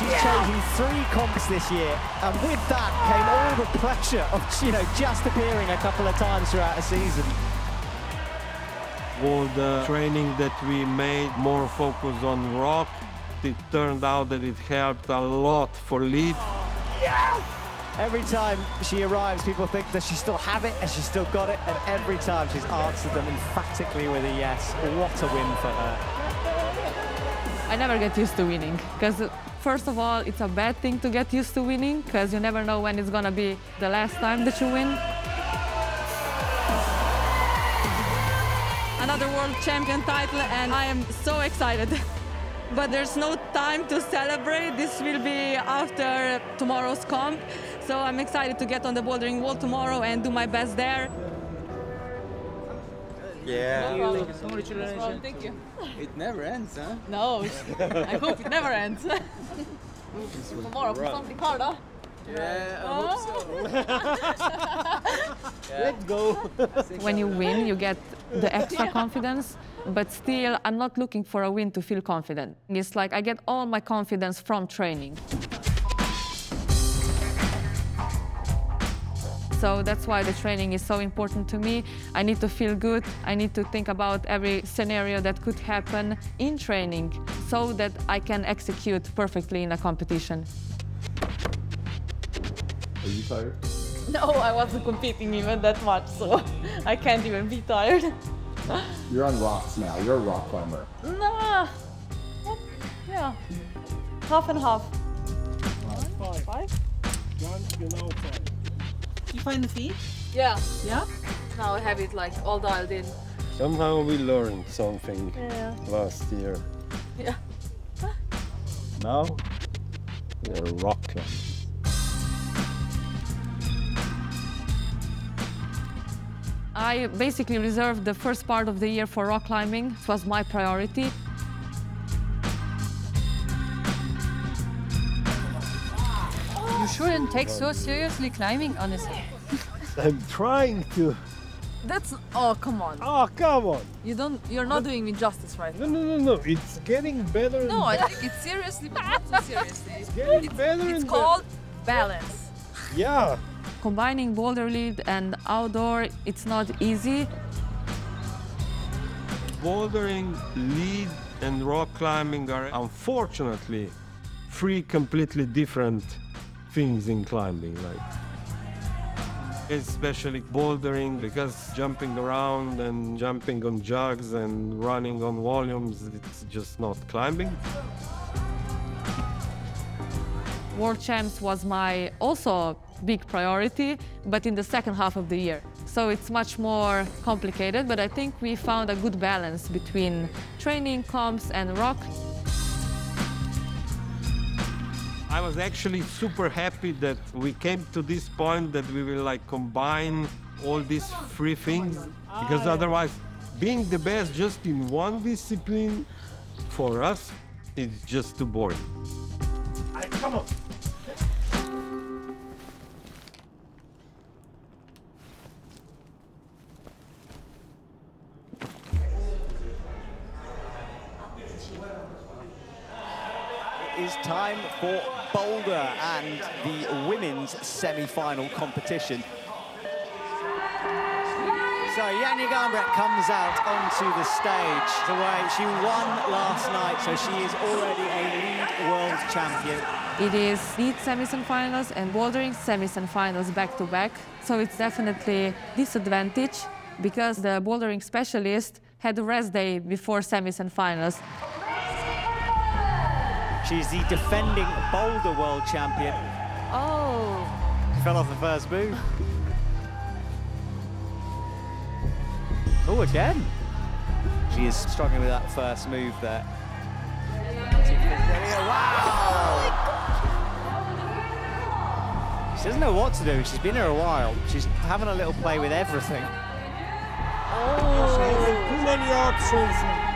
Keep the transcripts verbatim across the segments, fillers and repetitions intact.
She's chosen three comps this year, and with that came all the pressure of, you know, just appearing a couple of times throughout a season. All the training that we made more focused on rock, it turned out that it helped a lot for lead. Yes! Every time she arrives, people think that she still have it and she still got it, and every time she's answered them emphatically with a yes. What a win for her. I never get used to winning, because first of all, it's a bad thing to get used to winning, because you never know when it's going to be the last time that you win. Another world champion title, and I am so excited. But there's no time to celebrate. This will be after tomorrow's comp. So I'm excited to get on the bouldering wall tomorrow and do my best there. Yeah. No problem. Congratulations. No problem. Thank you. It never ends, huh? No, I hope it never ends. Tomorrow for something hard, huh? Yeah, I hope so. Yeah. Let's go. When you win, you get the extra confidence, but still, I'm not looking for a win to feel confident. It's like I get all my confidence from training. So that's why the training is so important to me. I need to feel good. I need to think about every scenario that could happen in training so that I can execute perfectly in a competition. Are you tired? No, I wasn't competing even that much, so I can't even be tired. You're on rocks now. You're a rock climber. Nah. Yeah. Half and half. Five. Five? One, you know, five. You find the feet? Yeah. Yeah? Now I have it like all dialed in. Somehow we learned something Yeah. last year. Yeah. Now we're rock climbers. I basically reserved the first part of the year for rock climbing. It was my priority. You shouldn't take so seriously climbing, honestly. I'm trying to. That's, oh, come on. Oh, come on. You don't, you're not doing me justice right No, no, no, no. It's getting better. No, and I take it seriously, but not too seriously. It's getting better It's and called balance. better. Yeah. Combining boulder lead and outdoor, it's not easy. Bouldering, lead, and rock climbing are unfortunately three completely different things in climbing. Like, especially bouldering, because jumping around and jumping on jugs and running on volumes, it's just not climbing. World Champs was my also big priority, but in the second half of the year. So it's much more complicated, but I think we found a good balance between training, comps, and rock. I was actually super happy that we came to this point that we will like combine all these three things, because otherwise being the best just in one discipline for us is just too boring. Come on. It is time for Boulder and the women's semi-final competition. So Janja Garnbret comes out onto the stage. The way she won last night, so she is already a lead world champion. It is lead semis and finals and bouldering semis and finals back to back. So it's definitely disadvantage because the bouldering specialist had a rest day before semis and finals. She's the defending boulder world champion. Oh. She fell off the first move. Oh, again. She is struggling with that first move there. Wow! She doesn't know what to do. She's been here a while. She's having a little play with everything. Oh, too many options.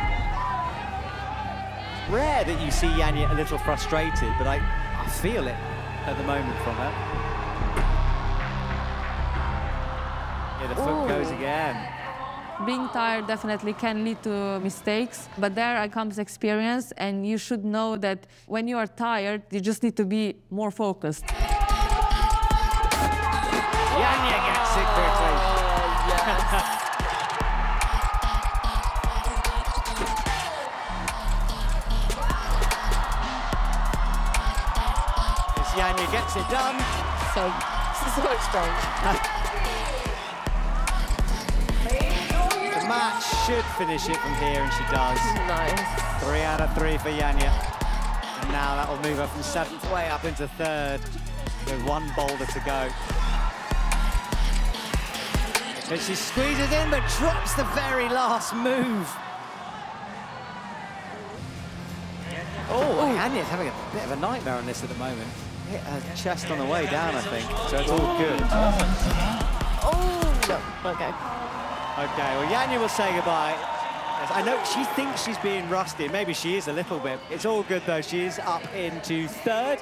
Rare that you see Janja a little frustrated, but I, I feel it at the moment from her. Yeah, the foot Ooh. goes again. Being tired definitely can lead to mistakes, but there comes experience, and you should know that when you are tired, you just need to be more focused. Janja gets it quickly. As Janja gets it done. So, so strange. The match should finish it from here, and she does. Nice. Three out of three for Janja. And now that will move her from seventh way up into third with one boulder to go. And she squeezes in, but drops the very last move. Oh, Janja's having a bit of a nightmare on this at the moment. Hit her chest on the way down, I think, so it's all good. Oh, no. Okay. Okay, well, Janja will say goodbye. Yes, I know she thinks she's being rusty. Maybe she is a little bit. It's all good, though. She is up into third.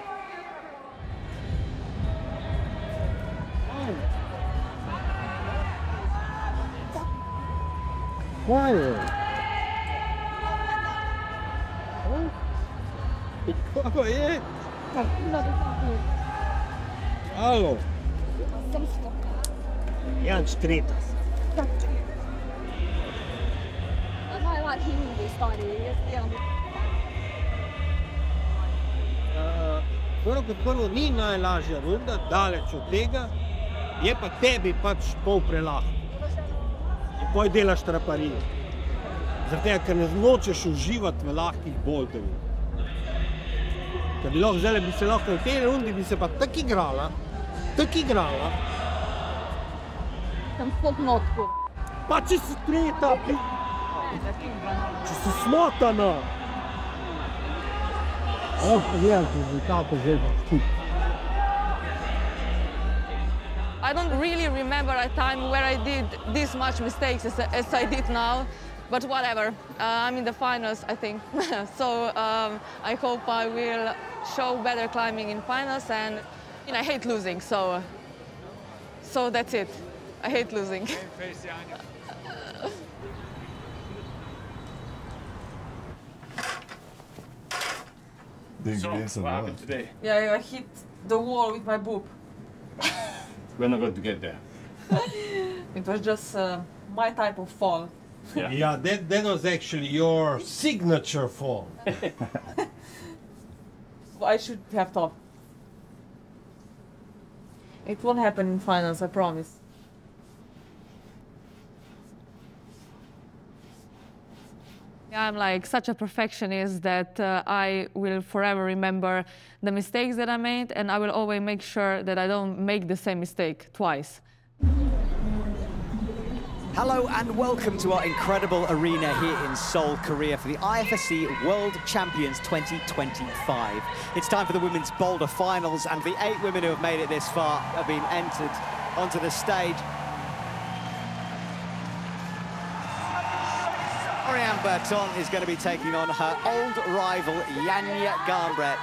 Quiet. Kako je? Alo. Jan Štritas. Prvo kot prvo ni najlažja runda, daleč od tega, je pa tebi pač pol prelahko. In poj delaš traparije. Zaradi tega, ker ne zmočeš uživati v lahkih boulderjih. Ker bi lahko zdaj, bi se lahko v tej rundi bi se pa tako igrala, tako igrala. Sem spod notku. Pa če si tretja, če si smotana. Oh, gledam rezultate že skupaj. I don't really remember a time where I did this much mistakes as, as I did now, but whatever. Uh, I'm in the finals, I think. So um, I hope I will show better climbing in finals, and you know, I hate losing, so so that's it. I hate losing. So, what happened today? Yeah, I hit the wall with my boob. We're not going to get there. It was just uh, my type of fall. Yeah, yeah that, that was actually your signature fall. I should have thought. It won't happen in finals, I promise. I'm like such a perfectionist that uh, I will forever remember the mistakes that I made, and I will always make sure that I don't make the same mistake twice. Hello and welcome to our incredible arena here in Seoul, Korea for the I F S C World Champions twenty twenty-five. It's time for the women's boulder finals, and the eight women who have made it this far have been entered onto the stage. Oriane Berton is going to be taking on her old rival, Janja Garnbret.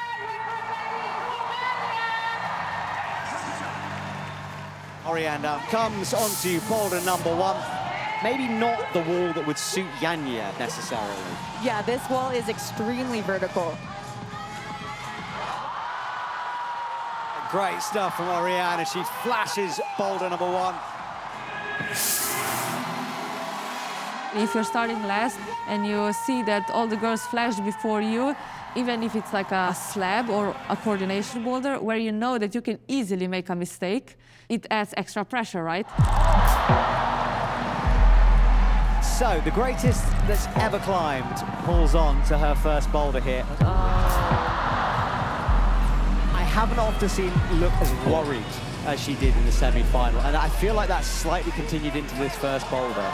Oriane now comes onto boulder number one. Maybe not the wall that would suit Janja necessarily. Yeah, this wall is extremely vertical. Great stuff from Oriane as she flashes boulder number one. If you're starting last and you see that all the girls flashed before you, even if it's like a slab or a coordination boulder where you know that you can easily make a mistake, it adds extra pressure, right? So, the greatest that's ever climbed pulls on to her first boulder here. Uh... I haven't often seen look as worried as she did in the semi-final, and I feel like that's slightly continued into this first boulder.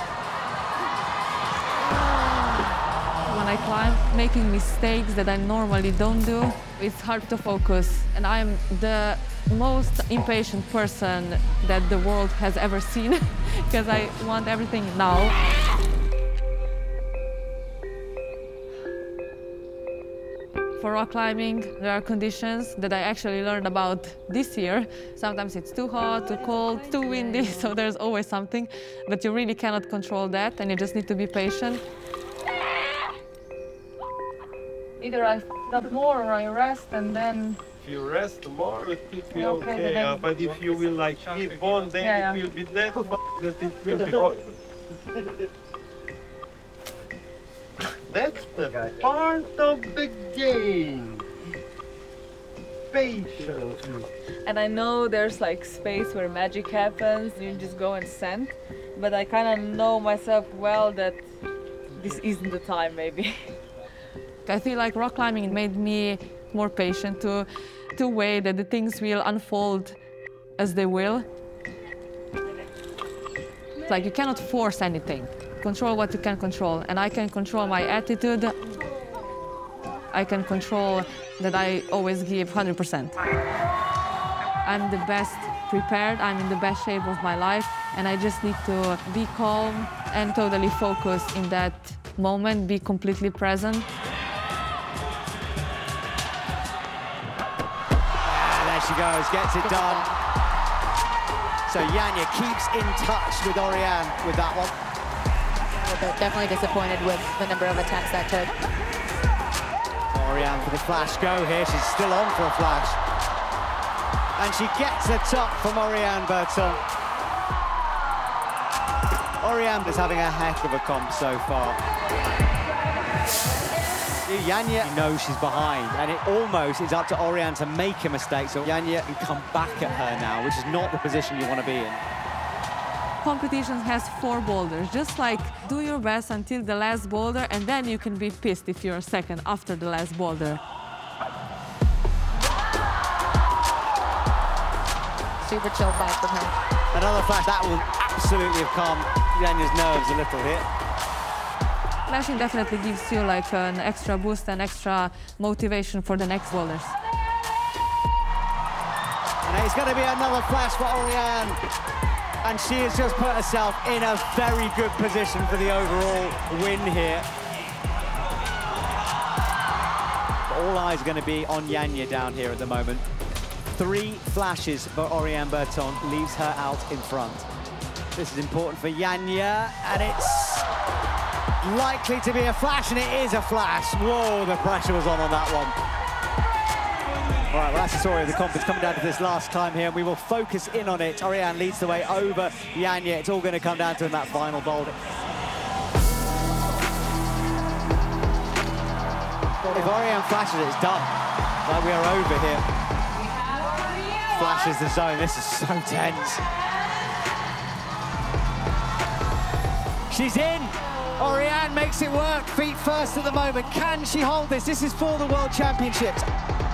When I climb, making mistakes that I normally don't do, it's hard to focus. And I'm the most impatient person that the world has ever seen, because I want everything now. For rock climbing, there are conditions that I actually learned about this year. Sometimes it's too hot, too cold, too windy, so there's always something. But you really cannot control that, and you just need to be patient. Either I f*** up more or I rest, and then... If you rest more, it will be Okay, okay. then- uh, but if you will like keep on, then Yeah, yeah. it will be that f- that it will be hot. That's the part of the game. Patience. And I know there's like space where magic happens, you just go and send. But I kind of know myself well that this isn't the time, maybe. I feel like rock climbing made me more patient to, to wait that the things will unfold as they will. Like you cannot force anything. Control what you can control. And I can control my attitude. I can control that I always give one hundred percent. I'm the best prepared, I'm in the best shape of my life, and I just need to be calm and totally focus in that moment, be completely present. And there she goes, gets it done. So Janja keeps in touch with Oriane with that one. But definitely disappointed with the number of attempts that took. Oriane for the flash go here. She's still on for a flash. And she gets a top from Oriane Berton. Oriane is having a heck of a comp so far. Janja knows she's behind, and it almost is up to Oriane to make a mistake, so Janja can come back at her now, which is not the position you want to be in. Competition has four boulders. Just like do your best until the last boulder, and then you can be pissed if you're second after the last boulder. Super chill fight from her. Another flash, that will absolutely have calmed Janja's nerves a little here. Flashing definitely gives you like an extra boost and extra motivation for the next boulders. And it's going to be another flash for Oriane. And she has just put herself in a very good position for the overall win here. All eyes are going to be on Janja down here at the moment. Three flashes for Oriane Berton leaves her out in front. This is important for Janja, and it's likely to be a flash, and it is a flash. Whoa, the pressure was on on that one. All right, well, that's the story of the conference coming down to this last time here, and we will focus in on it. Oriane leads the way over Janja. It's all going to come down to in that final boulder. If Oriane flashes it, it's done. Like we are over here. Flashes the zone. This is so tense. She's in. Oriane makes it work. Feet first at the moment. Can she hold this? This is for the World Championships.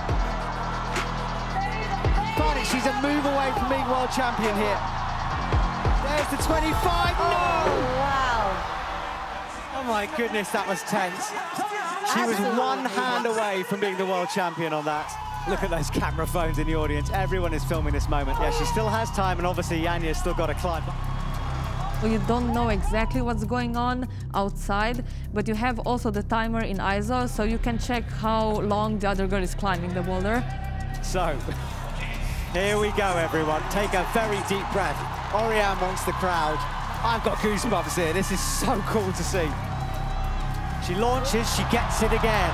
But she's a move away from being world champion here. There's the twenty-five. No! Oh, wow. Oh my goodness, that was tense. She was one hand away from being the world champion on that. Look at those camera phones in the audience. Everyone is filming this moment. Yeah, she still has time, and obviously Janja's still got to climb. Well, you don't know exactly what's going on outside, but you have also the timer in I S O, so you can check how long the other girl is climbing the boulder. So, here we go, everyone. Take a very deep breath. Oriane wants the crowd. I've got goosebumps here. This is so cool to see. She launches, she gets it again.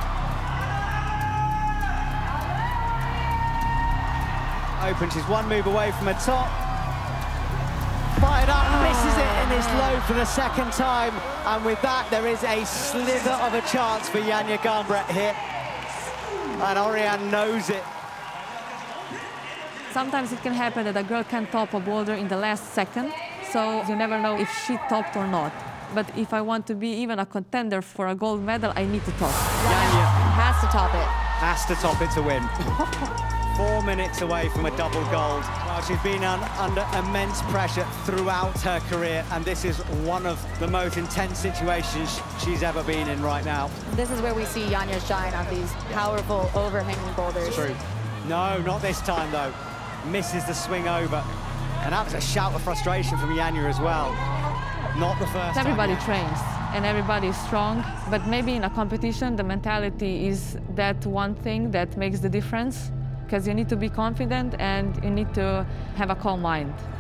Open, she's one move away from her top. Fired up, misses it, and is low for the second time. And with that, there is a slither of a chance for Janja Garnbret here. And Oriane knows it. Sometimes it can happen that a girl can top a boulder in the last second, so you never know if she topped or not. But if I want to be even a contender for a gold medal, I need to top. Janja Has to top it. has to top it to win. Four minutes away from a double gold. Well, she's been un under immense pressure throughout her career, and this is one of the most intense situations she's ever been in right now. This is where we see Janja shine on these powerful overhanging boulders. True. No, not this time though. Misses the swing over. And that was a shout of frustration from Janja as well. Not the first Everybody time. trains. and everybody is strong. But maybe in a competition, the mentality is that one thing that makes the difference, because you need to be confident and you need to have a calm mind.